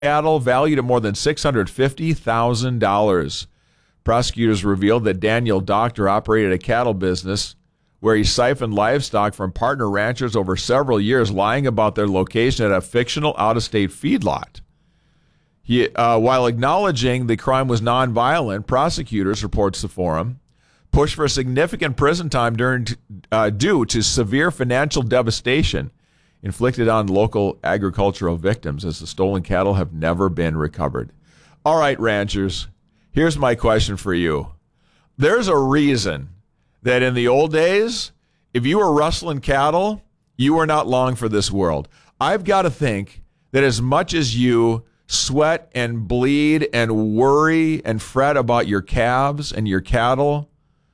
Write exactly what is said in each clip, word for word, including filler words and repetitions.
cattle valued at more than six hundred fifty thousand dollars. Prosecutors revealed that Daniel Doctor operated a cattle business where he siphoned livestock from partner ranchers over several years, lying about their location at a fictional out-of-state feedlot. He, uh, while acknowledging the crime was nonviolent, prosecutors, reports the Forum, pushed for significant prison time during, uh, due to severe financial devastation inflicted on local agricultural victims, as the stolen cattle have never been recovered. All right, ranchers, here's my question for you. There's a reason that in the old days, if you were rustling cattle, you were not long for this world. I've got to think that as much as you sweat and bleed and worry and fret about your calves and your cattle,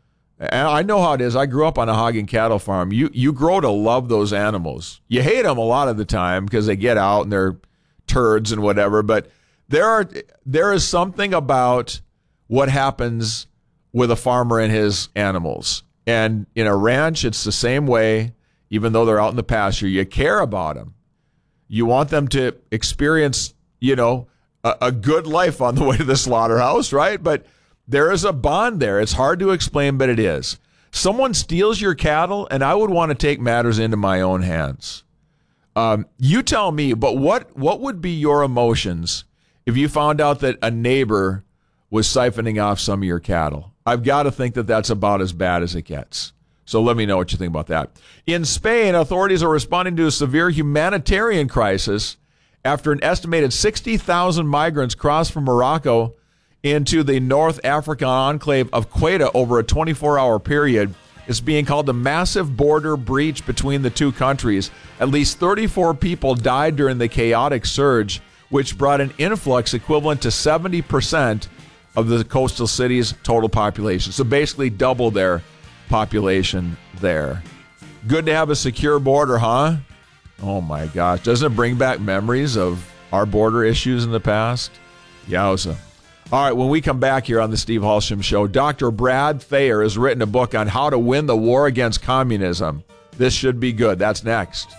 and I know how it is. I grew up on a hog and cattle farm. You you grow to love those animals. You hate them a lot of the time because they get out and they're turds and whatever, but there are there is something about what happens with a farmer and his animals. And in a ranch, it's the same way. Even though they're out in the pasture, you care about them. You want them to experience, you know, a, a good life on the way to the slaughterhouse, right? But there is a bond there. It's hard to explain, but it is. Someone steals your cattle, and I would want to take matters into my own hands. Um, you tell me, but what what would be your emotions if you found out that a neighbor was siphoning off some of your cattle? I've got to think that that's about as bad as it gets. So let me know what you think about that. In Spain, authorities are responding to a severe humanitarian crisis after an estimated sixty thousand migrants crossed from Morocco into the North African enclave of Ceuta over a twenty-four hour period. It's being called a massive border breach between the two countries. At least thirty-four people died during the chaotic surge, which brought an influx equivalent to seventy percent of the coastal city's total population. So basically double their population there. Good to have a secure border, huh? Oh my gosh. Doesn't it bring back memories of our border issues in the past? Yowza. All right, when we come back here on the Steve Halsham Show, Doctor Brad Thayer has written a book on how to win the war against communism. This should be good. That's next.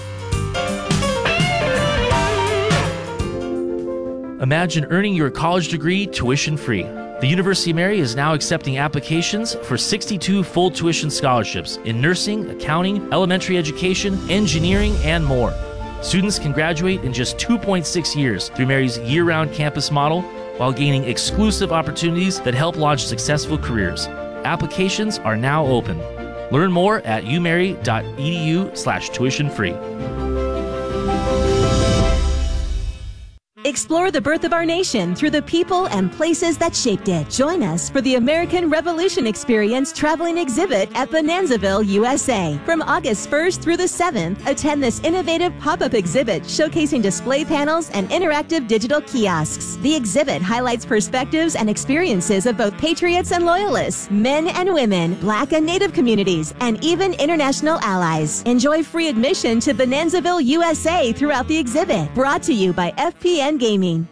Imagine earning your college degree tuition-free. The University of Mary is now accepting applications for sixty-two full tuition scholarships in nursing, accounting, elementary education, engineering, and more. Students can graduate in just two point six years through Mary's year-round campus model while gaining exclusive opportunities that help launch successful careers. Applications are now open. Learn more at umary.edu slash tuition free. Explore the birth of our nation through the people and places that shaped it. Join us for the American Revolution Experience traveling exhibit at Bonanzaville, U S A. From August first through the seventh, attend this innovative pop-up exhibit showcasing display panels and interactive digital kiosks. The exhibit highlights perspectives and experiences of both patriots and loyalists, men and women, Black and Native communities, and even international allies. Enjoy free admission to Bonanzaville, U S A throughout the exhibit. Brought to you by F P N Gaming.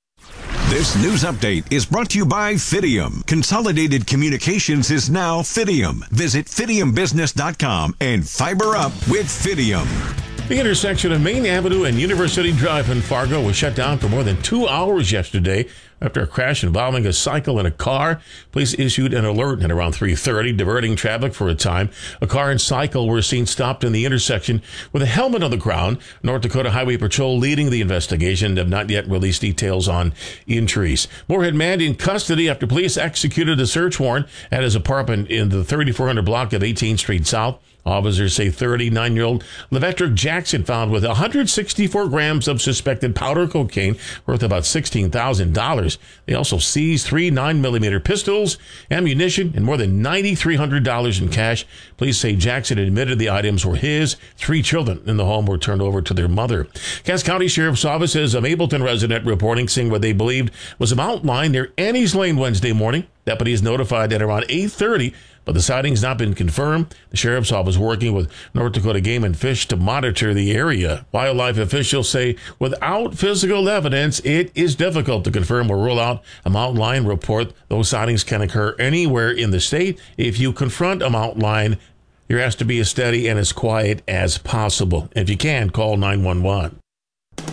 This news update is brought to you by Fidium. Consolidated Communications is now Fidium. Visit fidium business dot com and fiber up with Fidium. The intersection of Main Avenue and University Drive in Fargo was shut down for more than two hours yesterday after a crash involving a cycle and a car. Police issued an alert at around three thirty, diverting traffic for a time. A car and cycle were seen stopped in the intersection with a helmet on the ground. North Dakota Highway Patrol leading the investigation have not yet released details on injuries. Moorhead man in custody after police executed a search warrant at his apartment in the thirty-four hundred block of eighteenth Street South. Officers say thirty-nine-year-old Levetrick Jackson found with one hundred sixty-four grams of suspected powder cocaine worth about sixteen thousand dollars. They also seized three nine millimeter pistols, ammunition, and more than nine thousand three hundred dollars in cash. Police say Jackson admitted the items were his. Three children in the home were turned over to their mother. Cass County Sheriff's Office says a Mapleton resident reporting seeing what they believed was a mountain lion near Annie's Lane Wednesday morning. Deputies notified at around eight thirty, but the sighting's not been confirmed. The Sheriff's Office working with North Dakota Game and Fish to monitor the area. Wildlife officials say without physical evidence, it is difficult to confirm or rule out a mountain lion report. Those sightings can occur anywhere in the state. If you confront a mountain lion, you're asked to be as steady and as quiet as possible. If you can, call nine one one.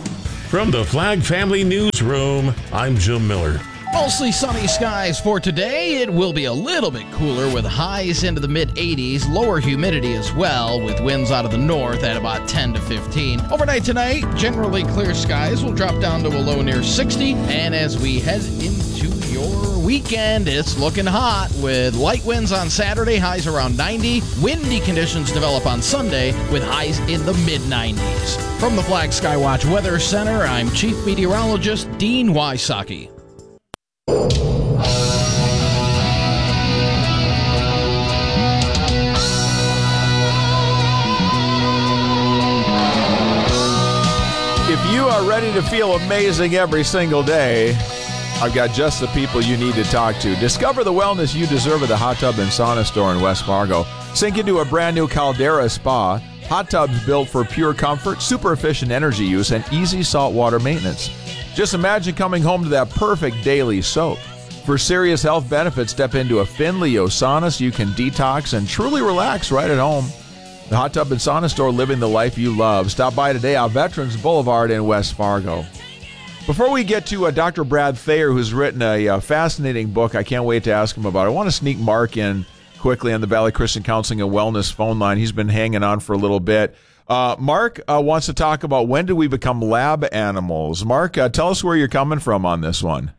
From the Flag Family Newsroom, I'm Jim Miller. Mostly sunny skies for today. It will be a little bit cooler with highs into the mid eighties, lower humidity as well, with winds out of the north at about ten to fifteen. Overnight tonight, generally clear skies will drop down to a low near sixty, and as we head into your weekend, it's looking hot with light winds on Saturday, highs around ninety. Windy conditions develop on Sunday with highs in the mid nineties. From the Flag Skywatch Weather Center, I'm Chief Meteorologist Dean Wysocki. If you are ready to feel amazing every single day, I've got just the people you need to talk to. Discover the wellness you deserve at the Hot Tub and Sauna Store in West Fargo. Sink into a brand new Caldera Spa. Hot tubs built for pure comfort, super efficient energy use, and easy saltwater maintenance. Just imagine coming home to that perfect daily soak. For serious health benefits, step into a Finley sauna so you can detox and truly relax right at home. The Hot Tub and Sauna Store, living the life you love. Stop by today on Veterans Boulevard in West Fargo. Before we get to uh, Doctor Brad Thayer, who's written a uh, fascinating book I can't wait to ask him about, I want to sneak Mark in quickly on the Valley Christian Counseling and Wellness phone line. He's been hanging on for a little bit. Uh, Mark uh, wants to talk about when did we become lab animals. Mark, uh, tell us where you're coming from on this one.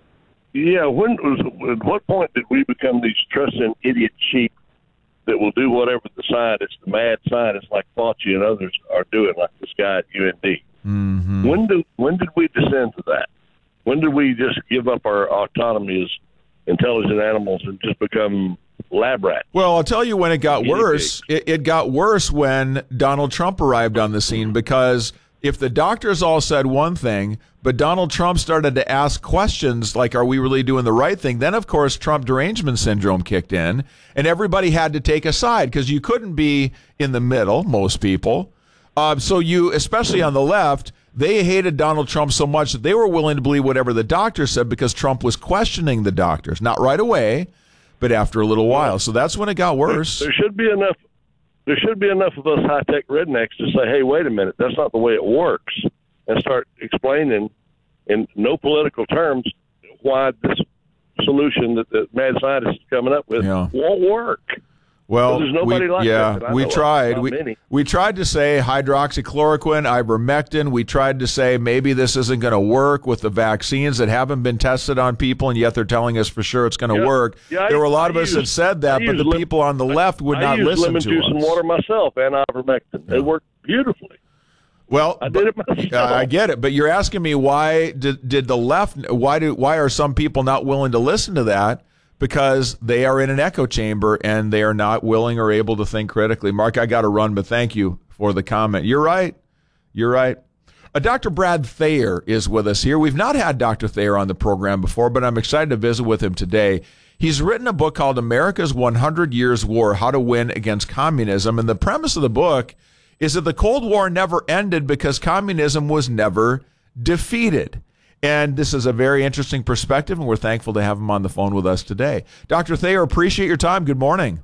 Yeah, when was at what point did we become these trusting idiot sheep that will do whatever the scientists, the mad scientists like Fauci and others are doing, like this guy at U N D? Mm-hmm. When did when did we descend to that? When did we just give up our autonomy as intelligent animals and just become lab rats? Well, I'll tell you when it got worse. It, it got worse when Donald Trump arrived on the scene, because if the doctors all said one thing, but Donald Trump started to ask questions like, are we really doing the right thing? Then, of course, Trump derangement syndrome kicked in, and everybody had to take a side because you couldn't be in the middle, most people. Uh, so you, especially on the left, they hated Donald Trump so much that they were willing to believe whatever the doctor said because Trump was questioning the doctors. Not right away, but after a little while. So that's when it got worse. There, there should be enough. There should be enough of us high-tech rednecks to say, hey, wait a minute, that's not the way it works, and start explaining in no political terms why this solution that the mad scientists are coming up with yeah. won't work. Well, there's nobody we, like yeah, that we of. tried. Not We, many. we tried to say hydroxychloroquine, ivermectin. We tried to say maybe this isn't going to work with the vaccines that haven't been tested on people, and yet they're telling us for sure it's going to yeah. work. Yeah, there I, were a lot I of us used, that said that, I but the lim- people on the left would I not used listen lemon to juice us. and water myself and ivermectin. Yeah. It worked beautifully. Well, I did it myself. Uh, I get it, but you're asking me why did did the left? Why do why are some people not willing to listen to that? Because they are in an echo chamber and they are not willing or able to think critically. Mark, I got to run, but thank you for the comment. You're right. You're right. Uh, Doctor Brad Thayer is with us here. We've not had Doctor Thayer on the program before, but I'm excited to visit with him today. He's written a book called America's one hundred Years War, How to Win Against Communism. And the premise of the book is that the Cold War never ended because communism was never defeated. And this is a very interesting perspective, and we're thankful to have him on the phone with us today. Doctor Thayer, appreciate your time. Good morning.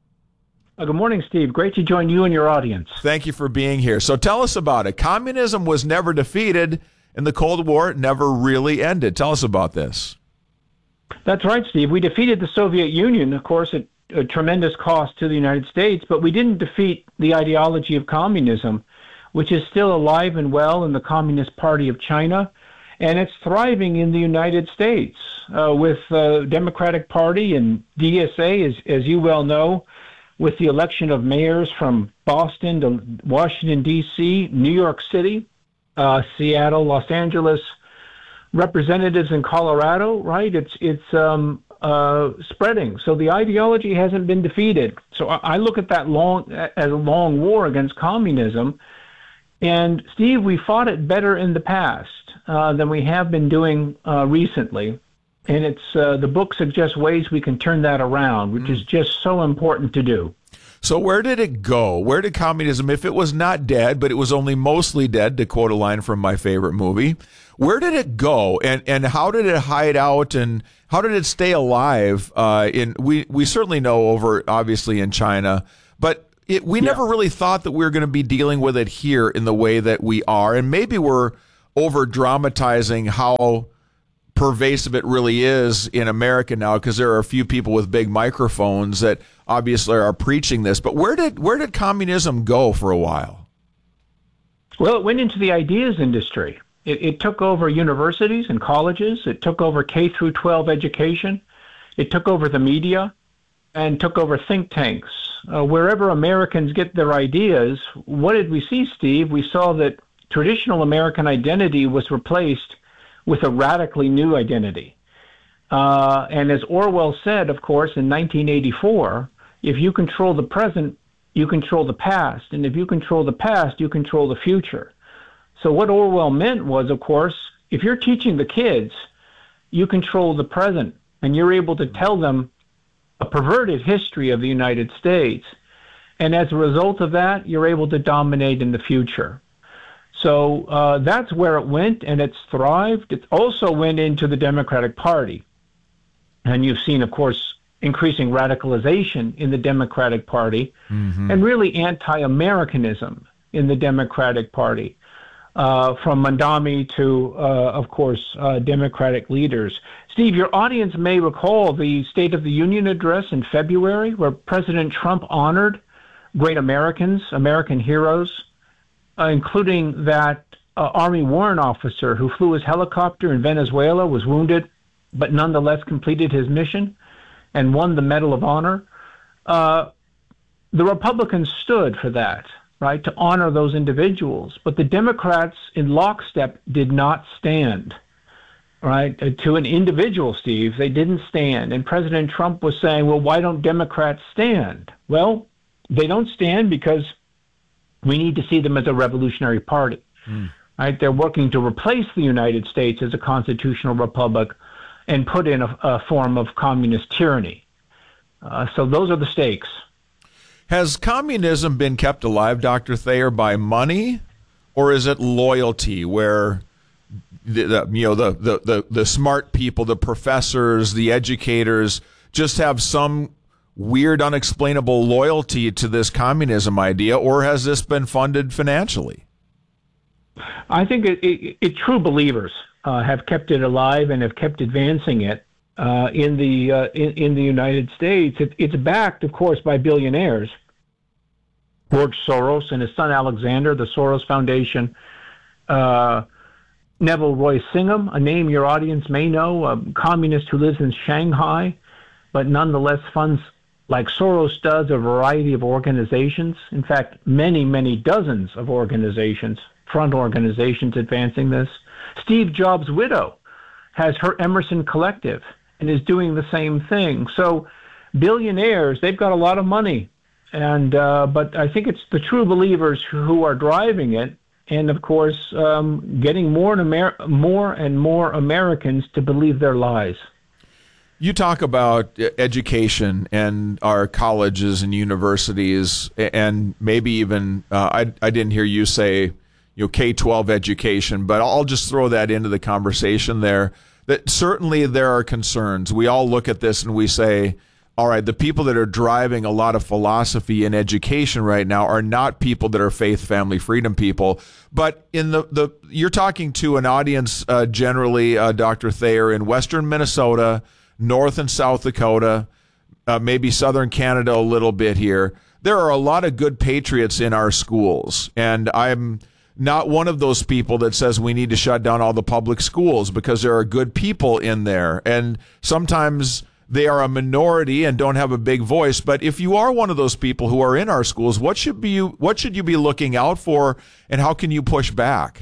Uh, good morning, Steve. Great to join you and your audience. Thank you for being here. So tell us about it. Communism was never defeated, and the Cold War never really ended. Tell us about this. That's right, Steve. We defeated the Soviet Union, of course, at a tremendous cost to the United States, but we didn't defeat the ideology of communism, which is still alive and well in the Communist Party of China. And it's thriving in the United States uh, with the uh, Democratic Party and D S A, as, as you well know, with the election of mayors from Boston to Washington, D C, New York City, uh, Seattle, Los Angeles, representatives in Colorado, right? It's it's um, uh, spreading. So the ideology hasn't been defeated. So I, I look at that long as a long war against communism. And Steve, we fought it better in the past uh, than we have been doing uh, recently. And it's uh, the book suggests ways we can turn that around, which mm. is just so important to do. So where did it go? Where did communism, if it was not dead, but it was only mostly dead, to quote a line from my favorite movie, where did it go? And and how did it hide out? And how did it stay alive? Uh, in we, we certainly know over, obviously, in China, but It, we yeah. never really thought that we were going to be dealing with it here in the way that we are. And maybe we're over dramatizing how pervasive it really is in America now, because there are a few people with big microphones that obviously are preaching this. But where did where did communism go for a while? Well, it went into the ideas industry. It, it took over universities and colleges. It took over K through twelve education. It took over the media and took over think tanks. Uh, wherever Americans get their ideas, what did we see, Steve? We saw that traditional American identity was replaced with a radically new identity. Uh, and as Orwell said, of course, in nineteen eighty-four, if you control the present, you control the past. And if you control the past, you control the future. So what Orwell meant was, of course, if you're teaching the kids, you control the present, and you're able to tell them a perverted history of the United States. And as a result of that, you're able to dominate in the future. So uh, that's where it went, and it's thrived. It also went into the Democratic Party. And you've seen, of course, increasing radicalization in the Democratic Party, mm-hmm. and really anti-Americanism in the Democratic Party, uh, from Mondami to, uh, of course, uh, Democratic leaders. Steve, your audience may recall the State of the Union address in February, where President Trump honored great Americans, American heroes, uh, including that uh, Army warrant officer who flew his helicopter in Venezuela, was wounded, but nonetheless completed his mission and won the Medal of Honor. Uh, the Republicans stood for that, right, to honor those individuals. But the Democrats in lockstep did not stand, right, uh, to an individual, Steve. They didn't stand. And President Trump was saying, well, why don't Democrats stand? Well, they don't stand because we need to see them as a revolutionary party, mm. right? They're working to replace the United States as a constitutional republic and put in a, a form of communist tyranny. Uh, so those are the stakes. Has communism been kept alive, Doctor Thayer, by money, or is it loyalty, where the, the you know the, the, the, the smart people, the professors, the educators, just have some weird, unexplainable loyalty to this communism idea, or has this been funded financially? I think it, it, it true believers uh, have kept it alive and have kept advancing it uh, in the uh, in, in the United States. It, it's backed, of course, by billionaires. George Soros and his son Alexander, the Soros Foundation. Uh, Neville Roy Singham, a name your audience may know, a communist who lives in Shanghai, but nonetheless funds, like Soros does, a variety of organizations. In fact, many, many dozens of organizations, front organizations advancing this. Steve Jobs' widow has her Emerson Collective and is doing the same thing. So billionaires, they've got a lot of money. And uh, but I think it's the true believers who are driving it. And, of course, um, getting more and, Amer- more and more Americans to believe their lies. You talk about education and our colleges and universities, and maybe even uh, I, I didn't hear you say, you know, K twelve education, but I'll just throw that into the conversation there. That certainly there are concerns. We all look at this and we say, all right, the people that are driving a lot of philosophy in education right now are not people that are faith, family, freedom people. But in the, the you're talking to an audience uh, generally, uh, Doctor Thayer, in western Minnesota, North and South Dakota, uh, maybe southern Canada a little bit here. There are a lot of good patriots in our schools, and I'm not one of those people that says we need to shut down all the public schools, because there are good people in there, and sometimes they are a minority and don't have a big voice. But if you are one of those people who are in our schools, what should be you, what should you be looking out for, and how can you push back?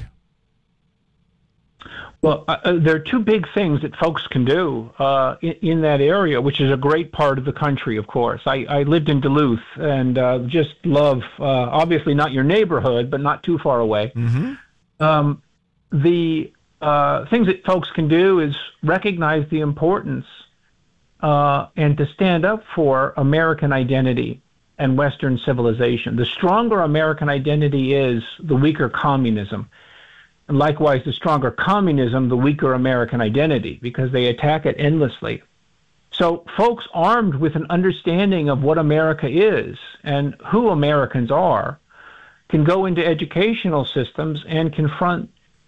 Well, uh, there are two big things that folks can do uh, in, in that area, which is a great part of the country, of course. I, I lived in Duluth and uh, just love, uh, obviously not your neighborhood, but not too far away. Mm-hmm. Um, the uh, things that folks can do is recognize the importance uh, and to stand up for American identity and Western civilization. The stronger American identity is, the weaker communism. And likewise, the stronger communism, the weaker American identity, because they attack it endlessly. So folks armed with an understanding of what America is and who Americans are can go into educational systems and confront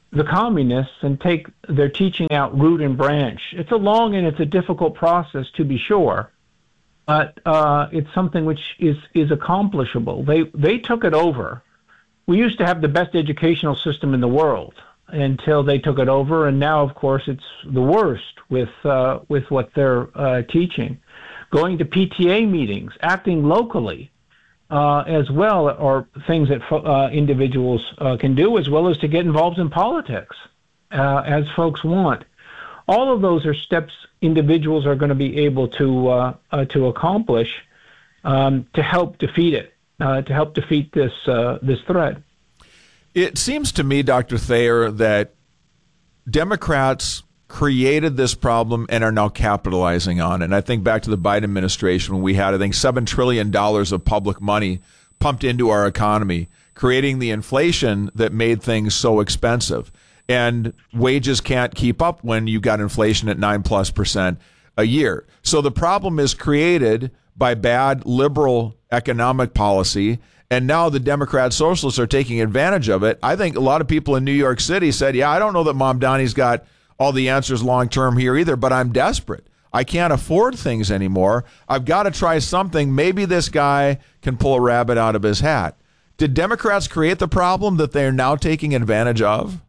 the communists and take their teaching out root and branch. It's a long and it's a difficult process, to be sure, but uh, it's something which is, is accomplishable. They, they took it over. We used to have the best educational system in the world until they took it over, and now, of course, it's the worst with, uh, with what they're uh, teaching. Going to P T A meetings, acting locally, Uh, as well, or things that uh, individuals uh, can do, as well as to get involved in politics, uh, as folks want. All of those are steps individuals are going to be able to uh, uh, to accomplish um, to help defeat it, uh, to help defeat this uh, this threat. It seems to me, Doctor Thayer, that Democrats created this problem and are now capitalizing on it. And I think back to the Biden administration when we had, I think, seven trillion dollars of public money pumped into our economy, creating the inflation that made things so expensive. And wages can't keep up when you got inflation at nine plus percent a year. So the problem is created by bad liberal economic policy. And now the Democrat socialists are taking advantage of it. I think a lot of people in New York City said, yeah, I don't know that Mom Donnie's got all the answers long term here either, but I'm desperate. I can't afford things anymore. I've got to try something. Maybe this guy can pull a rabbit out of his hat. Did Democrats create the problem that they're now taking advantage of?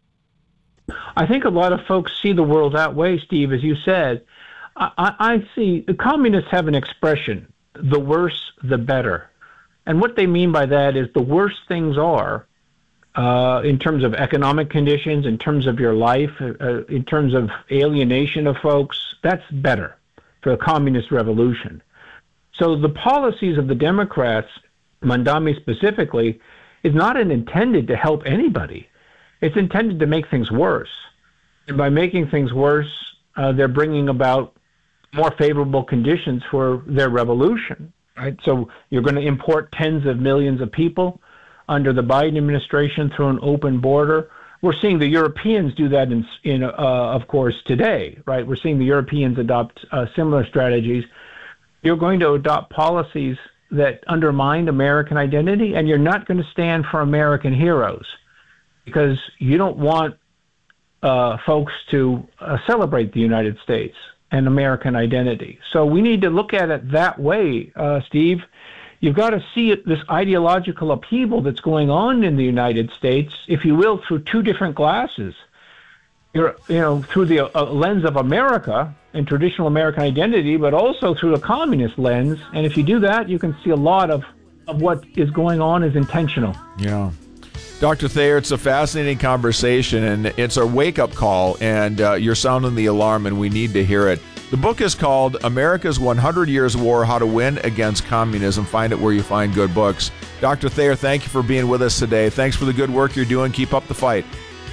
I think a lot of folks see the world that way, Steve, as you said. I, I, I see the communists have an expression, the worse, the better. And what they mean by that is the worse things are, Uh, in terms of economic conditions, in terms of your life, uh, in terms of alienation of folks, that's better for a communist revolution. So the policies of the Democrats, Mamdani specifically, is not an intended to help anybody. It's intended to make things worse. And by making things worse, uh, they're bringing about more favorable conditions for their revolution. Right? So you're going to import tens of millions of people under the Biden administration through an open border. We're seeing the Europeans do that, in, in uh, of course, today, right? We're seeing the Europeans adopt uh, similar strategies. You're going to adopt policies that undermine American identity, and you're not going to stand for American heroes because you don't want uh, folks to uh, celebrate the United States and American identity. So we need to look at it that way, uh, Steve. You've got to see it, this ideological upheaval that's going on in the United States, if you will, through two different glasses. You're, you know, through the uh, lens of America and traditional American identity, but also through the communist lens. And if you do that, you can see a lot of, of what is going on is intentional. Yeah. Doctor Thayer, it's a fascinating conversation, and it's a wake-up call, and uh, you're sounding the alarm, and we need to hear it. The book is called America's one hundred Years War, How to Win Against Communism. Find it where you find good books. Doctor Thayer, thank you for being with us today. Thanks for the good work you're doing. Keep up the fight.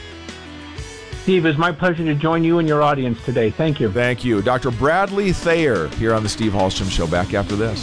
Steve, it's my pleasure to join you and your audience today. Thank you. Thank you. Doctor Bradley Thayer here on the Steve Hallstrom Show. Back after this.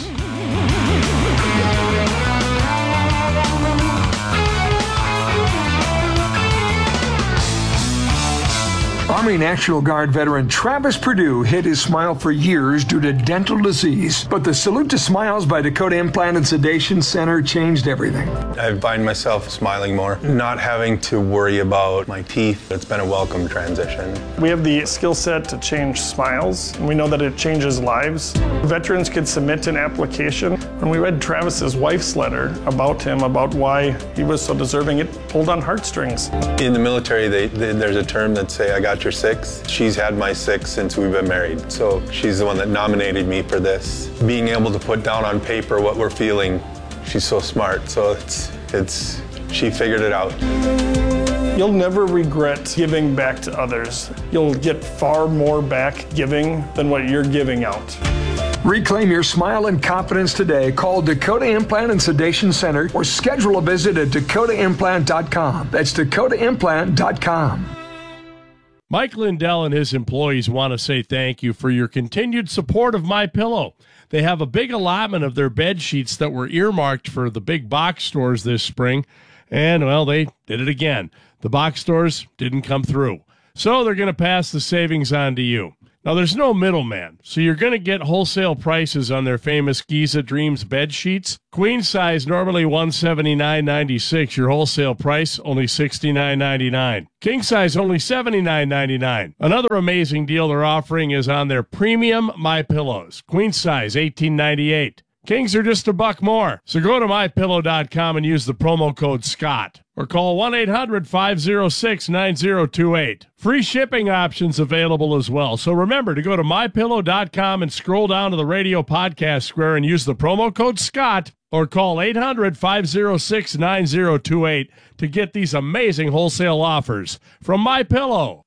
Army National Guard veteran Travis Perdue hid his smile for years due to dental disease, but the Salute to Smiles by Dakota Implant and Sedation Center changed everything. I find myself smiling more, not having to worry about my teeth. It's been a welcome transition. We have the skill set to change smiles, and we know that it changes lives. Veterans could submit an application. When we read Travis's wife's letter about him, about why he was so deserving, it pulled on heartstrings. In the military, they, they, there's a term that say, I got your six. She's had my six since we've been married. So she's the one that nominated me for this. Being able to put down on paper what we're feeling, she's so smart. So it's, it's, she figured it out. You'll never regret giving back to others. You'll get far more back giving than what you're giving out. Reclaim your smile and confidence today. Call Dakota Implant and Sedation Center or schedule a visit at dakota implant dot com. That's dakota implant dot com. Mike Lindell and his employees want to say thank you for your continued support of MyPillow. They have a big allotment of their bed sheets that were earmarked for the big box stores this spring, and, well, they did it again. The box stores didn't come through, so they're going to pass the savings on to you. Now, there's no middleman, so you're going to get wholesale prices on their famous Giza Dreams bed sheets. Queen size, normally one hundred seventy-nine dollars and ninety-six cents. Your wholesale price, only sixty-nine dollars and ninety-nine cents. King size, only seventy-nine dollars and ninety-nine cents. Another amazing deal they're offering is on their premium MyPillows. Queen size, eighteen dollars and ninety-eight cents. Kings are just a buck more. So go to my pillow dot com and use the promo code SCOTT. Or call one eight hundred five oh six nine oh two eight. Free shipping options available as well. So remember to go to my pillow dot com and scroll down to the radio podcast square and use the promo code SCOTT. Or call eight hundred five oh six nine oh two eight to get these amazing wholesale offers from MyPillow.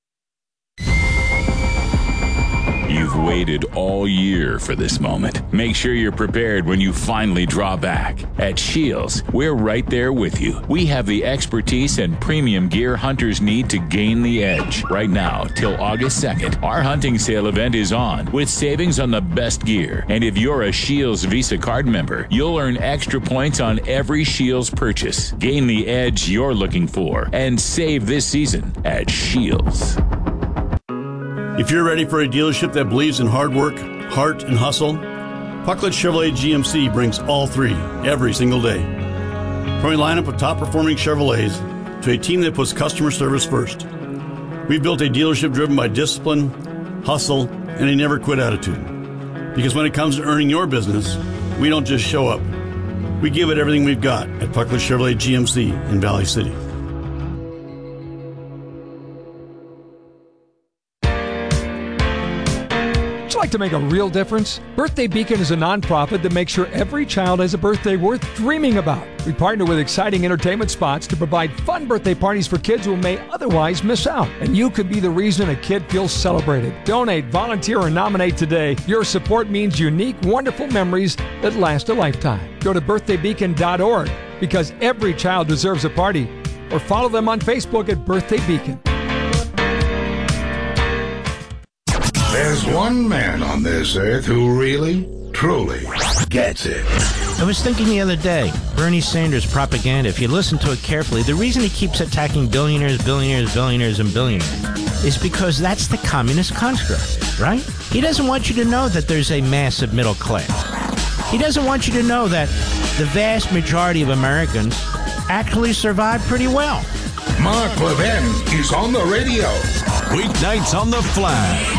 You've waited all year for this moment. Make sure you're prepared when you finally draw back. At Shields, we're right there with you. We have the expertise and premium gear hunters need to gain the edge. Right now, till August second, our hunting sale event is on with savings on the best gear. And if you're a Shields Visa card member, you'll earn extra points on every Shields purchase. Gain the edge you're looking for and save this season at Shields. If you're ready for a dealership that believes in hard work, heart, and hustle, Pucklet Chevrolet G M C brings all three every single day. From a lineup of top-performing Chevrolets to a team that puts customer service first, we've built a dealership driven by discipline, hustle, and a never-quit attitude. Because when it comes to earning your business, we don't just show up. We give it everything we've got at Pucklet Chevrolet G M C in Valley City. Like to make a real difference? Birthday Beacon is a nonprofit that makes sure every child has a birthday worth dreaming about. We partner with exciting entertainment spots to provide fun birthday parties for kids who may otherwise miss out. And you could be the reason a kid feels celebrated. Donate, volunteer, or nominate today. Your support means unique, wonderful memories that last a lifetime. Go to birthday beacon dot org because every child deserves a party. Or follow them on Facebook at Birthday Beacon. There's one man on this earth who really, truly gets it. I was thinking the other day, Bernie Sanders' propaganda, if you listen to it carefully, the reason he keeps attacking billionaires, billionaires, billionaires, and billionaires is because that's the communist construct, right? He doesn't want you to know that there's a massive middle class. He doesn't want you to know that the vast majority of Americans actually survive pretty well. Mark Levin is on the radio. Weeknights on the Flash.